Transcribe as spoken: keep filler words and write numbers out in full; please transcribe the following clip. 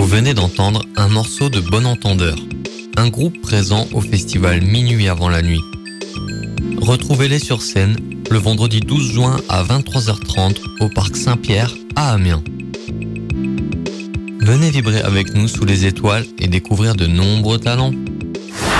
venez d'entendre un morceau de Bon Entendeur, un groupe présent au festival Minuit avant la nuit. Retrouvez-les sur scène le vendredi douze juin à vingt-trois heures trente au parc Saint-Pierre à Amiens. Venez vibrer avec nous sous les étoiles et découvrir de nombreux talents.